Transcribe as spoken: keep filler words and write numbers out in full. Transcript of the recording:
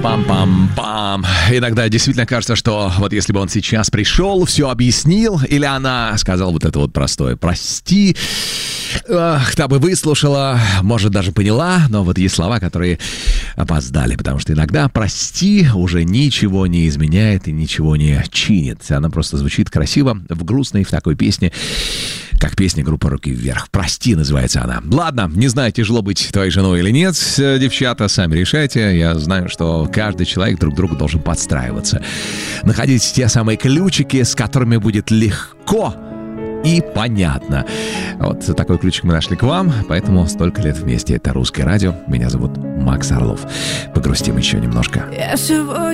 Пам-пам-пам. Иногда действительно кажется, что вот если бы он сейчас пришел, все объяснил, или она сказала вот это вот простое «прости», ах, та бы выслушала, может, даже поняла, но вот есть слова, которые опоздали, потому что иногда «прости» уже ничего не изменяет и ничего не чинит. Она просто звучит красиво в грустной, в такой песне, как песня группы «Руки вверх». «Прости» называется она. Ладно, не знаю, тяжело быть твоей женой или нет, девчата, сами решайте. Я знаю, что каждый человек друг другу должен подстраиваться. Находить те самые ключики, с которыми будет легко и понятно. Вот такой ключик мы нашли к вам, поэтому столько лет вместе. Это «Русское радио». Меня зовут Макс Орлов. Погрустим еще немножко. Я сегодня